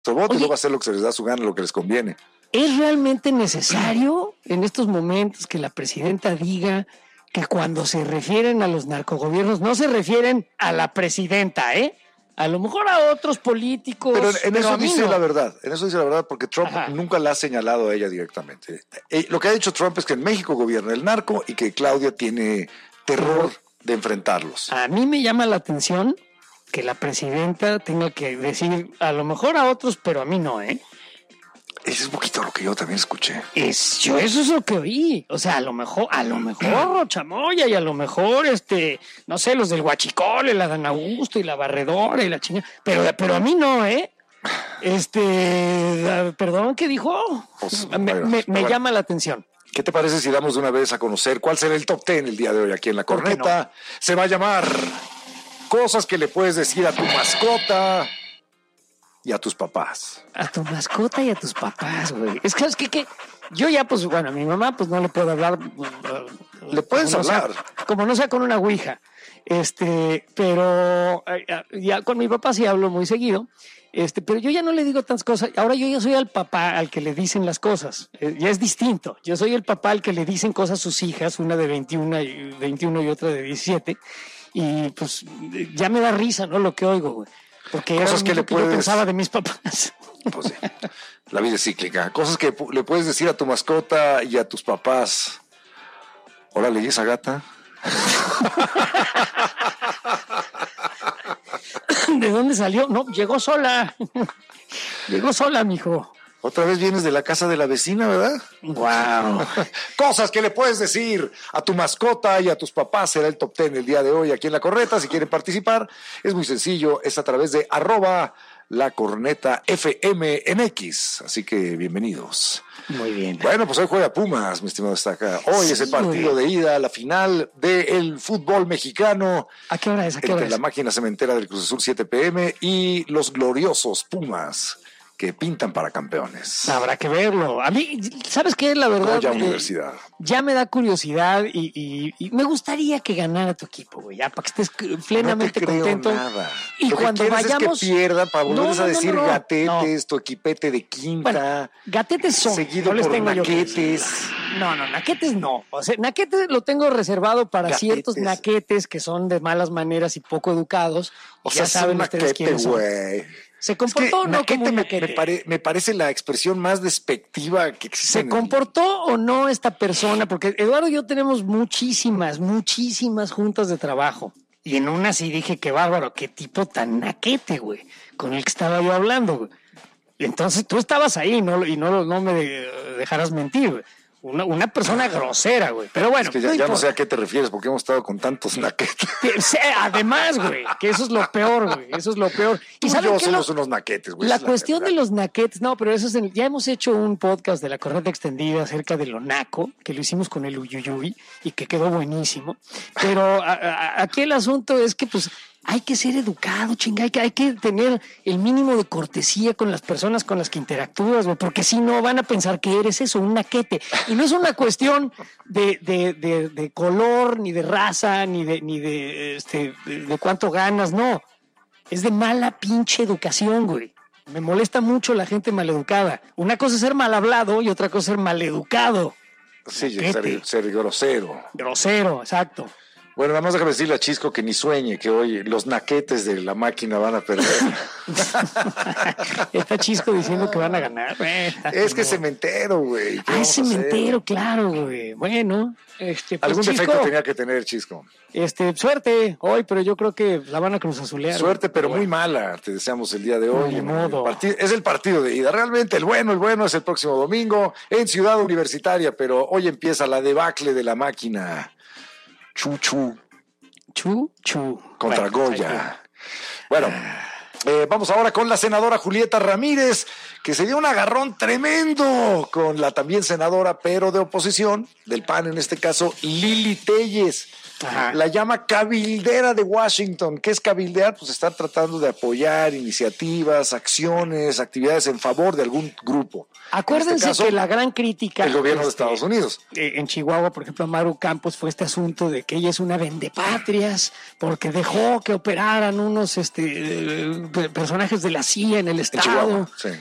su voto y Oye, luego hacer lo que se les da su gana, lo que les conviene. ¿es realmente necesario en estos momentos que la presidenta diga que cuando se refieren a los narcogobiernos no se refieren a la presidenta, a lo mejor a otros políticos? Pero en eso a mí dice no. la verdad, porque Trump Ajá. nunca la ha señalado a ella directamente. Lo que ha dicho Trump es que en México gobierna el narco y que Claudia tiene terror de enfrentarlos. A mí me llama la atención que la presidenta tenga que decir a lo mejor a otros, pero a mí no, Ese es un poquito lo que yo también escuché. Eso es lo que oí. O sea, a lo mejor Chamoya y a lo mejor, no sé, los del Huachicol, el Adán Augusto y la Barredora y la chingada. Pero a mí no, perdón, ¿qué dijo? Pues, me llama la atención. ¿Qué te parece si damos de una vez a conocer cuál será el top 10 el día de hoy aquí en La ¿Por qué Corneta? Se va a llamar Cosas que le puedes decir a tu mascota y a tus papás. A tu mascota y a tus papás, güey. Es que yo ya, pues, bueno, a mi mamá, pues no le puedo hablar. Le puedes hablar. Como no sea con una ouija. Pero ya con mi papá sí hablo muy seguido. Pero yo ya no le digo tantas cosas. Ahora yo ya soy el papá al que le dicen las cosas. Ya es distinto. Yo soy el papá al que le dicen cosas a sus hijas, una de 21 y otra de 17. Y pues ya me da risa, ¿no? Lo que oigo, güey. Porque cosas que yo pensaba de mis papás. Pues sí, la vida es cíclica. Cosas que le puedes decir a tu mascota y a tus papás. Órale, ¿y esa gata? ¿De dónde salió? No, llegó sola. Llegó sola, mijo. Otra vez vienes de la casa de la vecina, ¿verdad? Wow. Cosas que le puedes decir a tu mascota y a tus papás. Será el top 10 el día de hoy aquí en La Corneta. Si quieren participar, es muy sencillo. Es a través de @LaCornetaFMNX. Así que bienvenidos. Muy bien. Bueno, pues hoy juega Pumas, mi estimado Estaca. Hoy es el partido de ida a la final del fútbol mexicano. ¿A qué hora es? Entre la máquina cementera del Cruz Azul 7 p.m. y los gloriosos Pumas, que pintan para campeones. Habrá que verlo. A mí, ¿sabes qué? La verdad, Joya Universidad. Ya me da curiosidad y me gustaría que ganara tu equipo, güey, ya para que estés plenamente no te creo contento. Nada. Y lo cuando que quieres vayamos es que pierdan para volverles a decir gatetes, no. tu equipete de quinta. Bueno, gatetes son. Seguido no les por tengo naquetes. No, naquetes no. O sea, naquetes lo tengo reservado para Gatetes. ciertos naquetes que son de malas maneras y poco educados. O ya sea, saben es un ustedes naquete, quiénes son. güey. ¿Se comportó o no como un naquete? Me parece la expresión más despectiva que existe. ¿Se comportó o no esta persona? Porque Eduardo y yo tenemos muchísimas juntas de trabajo. Y en una sí dije, qué bárbaro, qué tipo tan naquete, güey, con el que estaba yo hablando, güey. Y entonces tú estabas ahí y no me dejarás mentir, güey. Una persona grosera, güey. Pero bueno. Es que ya no sé a qué te refieres, porque hemos estado con tantos naquetes. Además, güey, que eso es lo peor, güey. Eso es lo peor. Tú y yo somos unos naquetes, güey. La cuestión de los naquetes, no, pero eso es ya hemos hecho un podcast de La Corneta Extendida acerca de lo naco, que lo hicimos con el Uyuyuy y que quedó buenísimo. Pero aquí el asunto es que, pues, hay que ser educado, chinga, hay que tener el mínimo de cortesía con las personas con las que interactúas, güey, porque si no van a pensar que eres eso, un naquete. Y no es una cuestión de color, ni de raza, ni de cuánto ganas, no. Es de mala pinche educación, güey. Me molesta mucho la gente maleducada. Una cosa es ser mal hablado y otra cosa es ser maleducado. Sí, ser grosero. Grosero, exacto. Bueno, nada más déjame decirle a Chisco que ni sueñe que hoy los naquetes de la máquina van a perder. Está Chisco diciendo que van a ganar. Es que es cementero, güey. Es cementero, claro, güey. Bueno, pues, algún Chisco, defecto tenía que tener, Chisco. Suerte hoy, pero yo creo que la van a cruzazulear. Suerte, pero muy mala. Te deseamos el día de hoy. Ni modo. Es el partido de ida. Realmente el bueno es el próximo domingo en Ciudad Universitaria, pero hoy empieza la debacle de la máquina. Chu. Contra Goya. Bueno, vamos ahora con la senadora Julieta Ramírez, que se dio un agarrón tremendo con la también senadora, pero de oposición, del PAN en este caso, Lili Téllez. Ajá. La llama cabildera de Washington. ¿Qué es cabildear? Pues estar tratando de apoyar iniciativas, acciones, actividades en favor de algún grupo. Acuérdense En este caso, que la gran crítica... el gobierno de Estados Unidos. En Chihuahua, por ejemplo, Maru Campos fue este asunto de que ella es una vendepatrias porque dejó que operaran unos personajes de la CIA en el estado. Chihuahua, sí.